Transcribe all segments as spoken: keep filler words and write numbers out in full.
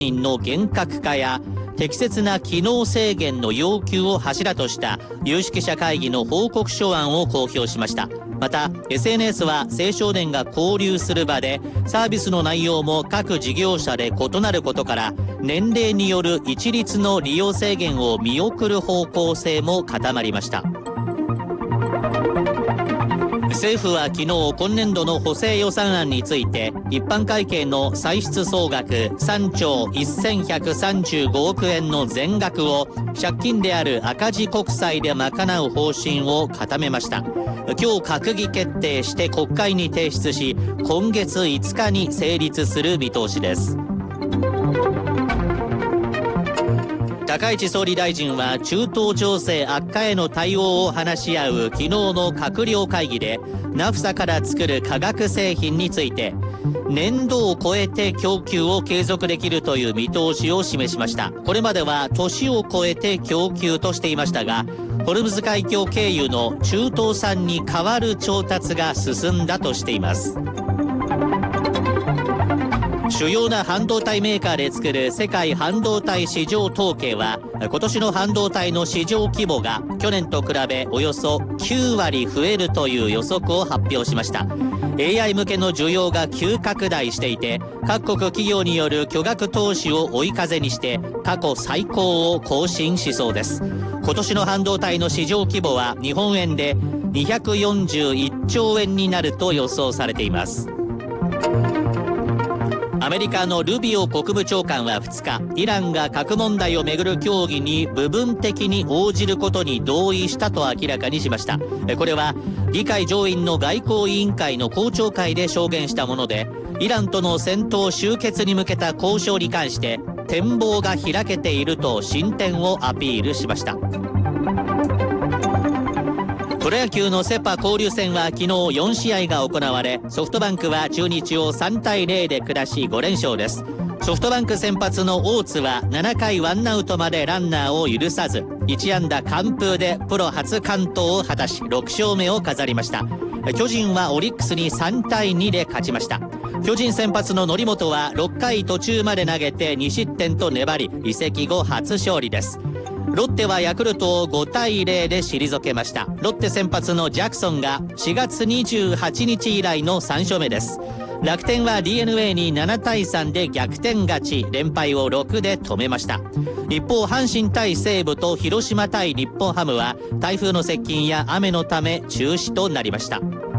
の厳格化や適切な機能制限の要求を柱とした有識者会議の報告書案を公表しました。また エスエヌエス は青少年が交流する場でサービスの内容も各事業者で異なることから年齢による一律の利用制限を見送る方向性も固まりました。政府は昨日今年度の補正予算案について一般会計の歳出総額さんちょうせんひゃくさんじゅうごおくえんの全額を借金である赤字国債で賄う方針を固めました。今日閣議決定して国会に提出し、今月いつかに成立する見通しです。高市総理大臣は中東情勢悪化への対応を話し合う昨日の閣僚会議でナフサから作る化学製品について年度を超えて供給を継続できるという見通しを示しました。これまでは年を超えて供給としていましたが、ホルムズ海峡経由の中東産に代わる調達が進んだとしています。主要な半導体メーカーで作る世界半導体市場統計は今年の半導体の市場規模が去年と比べおよそきゅうわり増えるという予測を発表しました。 エーアイ 向けの需要が急拡大していて各国企業による巨額投資を追い風にして過去最高を更新しそうです。今年の半導体の市場規模は日本円でにひゃくよんじゅういっちょうえんになると予想されています。アメリカのルビオ国務長官はふつか、イランが核問題をめぐる協議に部分的に応じることに同意したと明らかにしました。これは議会上院の外交委員会の公聴会で証言したもので、イランとの戦闘終結に向けた交渉に関して展望が開けていると進展をアピールしました。プロ野球のセ・パ交流戦は昨日よんしあいが行われ、ソフトバンクは中日をさんたいゼロで下しごれんしょうです。ソフトバンク先発の大津はななかいワンアウトまでランナーを許さずいちあんだ完封でプロ初完投を果たしろくしょうめを飾りました。巨人はオリックスにさんたいにで勝ちました。巨人先発の則本はろっかいとちゅうまで投げてにしってんと粘り移籍後初勝利です。ロッテはヤクルトをごたいゼロで退けました。ロッテ先発のジャクソンがしがつにじゅうはちにち以来のさんしょうめです。楽天は ディーエヌエー にななたいさんで逆転勝ち、連敗をろくで止めました。一方、阪神対西武と広島対日本ハムは台風の接近や雨のため中止となりました。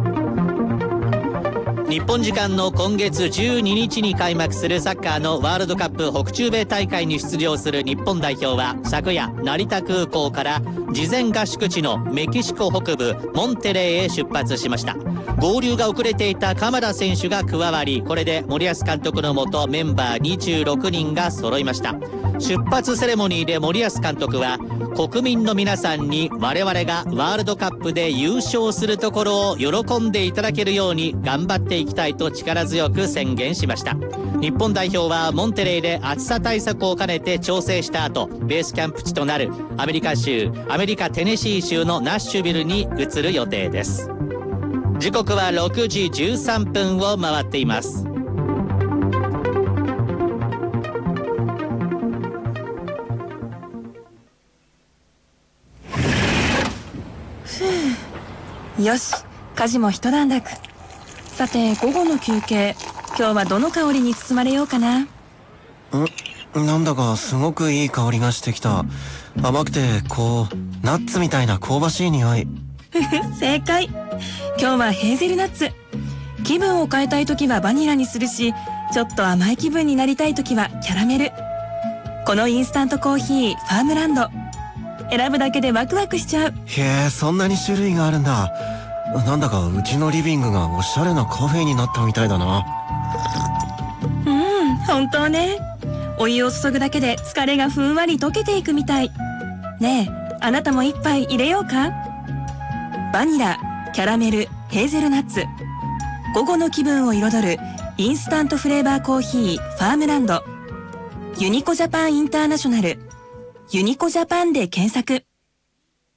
日本時間の今月じゅうににちに開幕するサッカーのワールドカップ北中米大会に出場する日本代表は昨夜成田空港から事前合宿地のメキシコ北部モンテレーへ出発しました。合流が遅れていた鎌田選手が加わり、これで森保監督のもとメンバーにじゅうろくにんが揃いました。出発セレモニーで森保監督は国民の皆さんに我々がワールドカップで優勝するところを喜んでいただけるように頑張っていきたいと力強く宣言しました。日本代表はモンテレーで暑さ対策を兼ねて調整した後、ベースキャンプ地となるアメリカ州アメリカテネシー州のナッシュビルに移る予定です。時刻はろくじじゅうさんぷんを回っています。 よし、家事も一段落。さて、午後の休憩、今日はどの香りに包まれようかな。 んなんだかすごくいい香りがしてきた。甘くてこうナッツみたいな香ばしい匂い。 正解。今日はヘーゼルナッツ。気分を変えたいときはバニラにするし、ちょっと甘い気分になりたいときはキャラメル。このインスタントコーヒーファームランド、選ぶだけでワクワクしちゃう。 へえ、そんなに種類があるんだ。なんだかうちのリビングがおしゃれなカフェになったみたいだな。 うん、本当ね。お湯を注ぐだけで疲れがふんわり溶けていくみたい。ねえ、あなたも一杯入れようか。バニラ、キャラメル、ヘーゼルナッツ。午後の気分を彩るインスタントフレーバーコーヒーファームランド。ユニコジャパンインターナショナル。ユニコジャパンで検索。